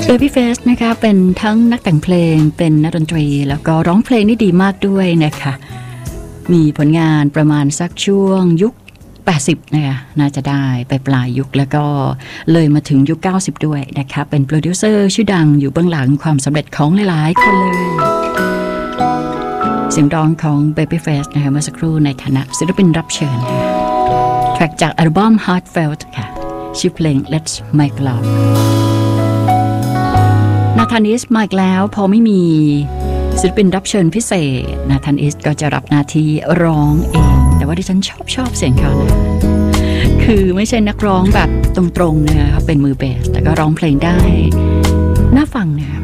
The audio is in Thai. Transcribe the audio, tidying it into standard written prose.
Babyface นะคะเป็นทั้งนักแต่งเพลงเป็นนักดนตรีแล้วก็ร้องเพลงนี่ดีมากด้วยนะคะมีผลงานประมาณสักช่วงยุค80นะคะน่าจะได้ไปปลายยุคแล้วก็เลยมาถึงยุค90ด้วยนะคะเป็นโปรดิวเซอร์ชื่อดังอยู่เบื้องหลังความสำเร็จของหลายๆคนเลยเสียงร้องของ Babyface นะคะเมื่อสักครู่ในฐานะศิลปินรับเชิญค่ะแทร็กจากอัลบั้ม Heartfelt ค่ะชื่อเพลง Let's Make Love นาธานอิสมาอีกแล้วพอไม่มีศิลปินรับเชิญพิเศษนาธานอิสก็จะรับหน้าที่ร้องเองแต่ว่าดิฉันชอบเสียงเขานะคือไม่ใช่นักร้องแบบตรงๆนะคะเขาเป็นมือเบสแต่ก็ร้องเพลงได้น่าฟังนะคะ